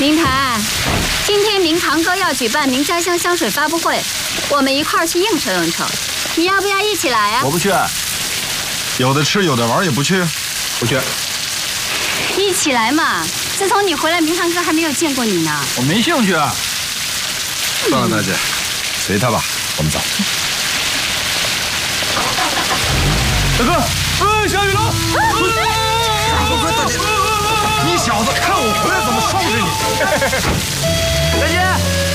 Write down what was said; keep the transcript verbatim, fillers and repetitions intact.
明台，今天明堂哥要举办明家乡香水发布会，我们一块儿去应酬应酬，你要不要一起来啊？ 我不去，有的吃有的玩也不去，不去。 一起来嘛！自从你回来，明堂哥还没有见过你呢。 我没兴趣。算了，大姐，随他吧，我们走。大哥，哎，下雨了！快快，大姐，你小子看我回来怎么收拾你！大姐。